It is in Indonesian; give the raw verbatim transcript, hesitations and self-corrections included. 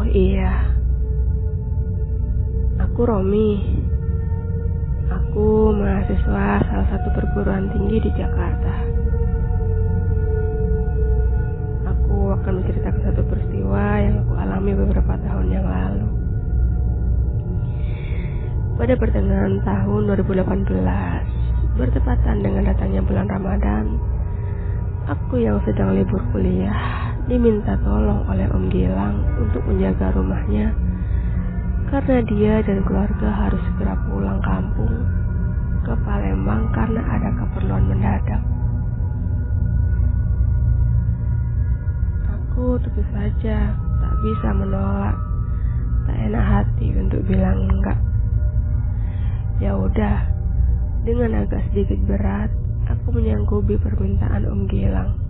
Oh iya, aku Romi. Aku mahasiswa salah satu perguruan tinggi di Jakarta. Aku akan menceritakan satu peristiwa yang aku alami beberapa tahun yang lalu. Pada pertengahan tahun dua ribu delapan belas, bertepatan dengan datangnya bulan Ramadan, aku yang sedang libur kuliah diminta tolong oleh Om Gilang untuk menjaga rumahnya karena dia dan keluarga harus segera pulang kampung ke Palembang karena ada keperluan mendadak. Aku tentu saja tak bisa menolak, tak enak hati untuk bilang enggak. Ya udah, dengan agak sedikit berat, aku menyanggupi permintaan Om Gilang.